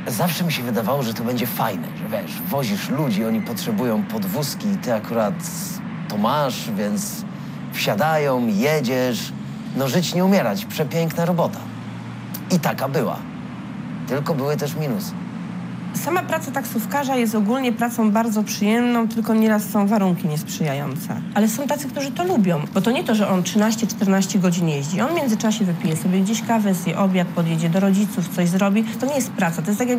Zawsze mi się wydawało, że to będzie fajne, że wiesz, wozisz ludzi, oni potrzebują podwózki i ty akurat to masz, więc wsiadają, jedziesz. No żyć nie umierać, przepiękna robota. I taka była. Tylko były też minusy. Sama praca taksówkarza jest ogólnie pracą bardzo przyjemną, tylko nieraz są warunki niesprzyjające. Ale są tacy, którzy to lubią, bo to nie to, że on 13-14 godzin jeździ. On w międzyczasie wypije sobie gdzieś kawę, zje obiad, podjedzie do rodziców, coś zrobi. To nie jest praca, to jest tak jak